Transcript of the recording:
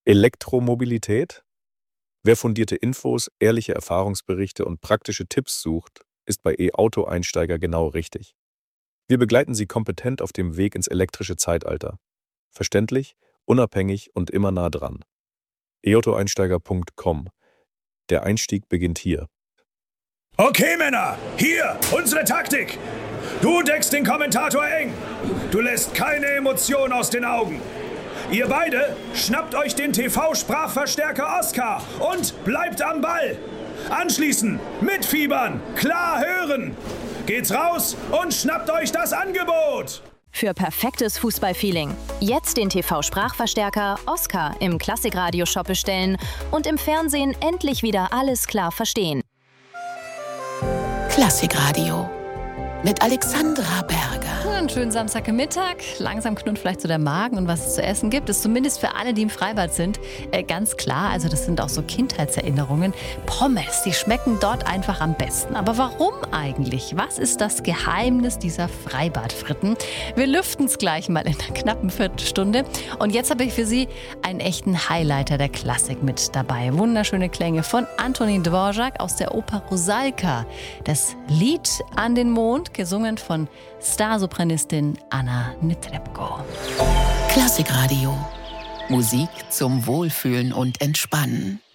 Elektromobilität? Wer fundierte Infos, ehrliche Erfahrungsberichte und praktische Tipps sucht, ist bei E-Auto-Einsteiger genau richtig. Wir begleiten Sie kompetent auf dem Weg ins elektrische Zeitalter. Verständlich, unabhängig und immer nah dran. e-auto-einsteiger.com. Der Einstieg beginnt hier. Okay, Männer, hier, unsere Taktik. Du deckst den Kommentator eng. Du lässt keine Emotion aus den Augen. Ihr beide schnappt euch den TV-Sprachverstärker Oscar und bleibt am Ball. Anschließend mitfiebern, klar hören. Geht's raus und schnappt euch das Angebot. Für perfektes Fußballfeeling. Jetzt den TV-Sprachverstärker Oscar im Klassikradio-Shop bestellen und im Fernsehen endlich wieder alles klar verstehen. Klassikradio mit Alexandra Berger. Einen schönen Samstagmittag. Langsam knurrt vielleicht so der Magen und was es zu essen gibt, ist zumindest für alle, die im Freibad sind, ganz klar. Also das sind auch so Kindheitserinnerungen. Pommes, die schmecken dort einfach am besten. Aber warum eigentlich? Was ist das Geheimnis dieser Freibadfritten? Wir lüften es gleich mal in einer knappen Viertelstunde. Und jetzt habe ich für Sie einen echten Highlighter der Klassik mit dabei. Wunderschöne Klänge von Antonín Dvořák aus der Oper Rusalka. Das Lied an den Mond, gesungen von Starsopranistin Anna Netrebko. Klassikradio. Musik zum Wohlfühlen und Entspannen.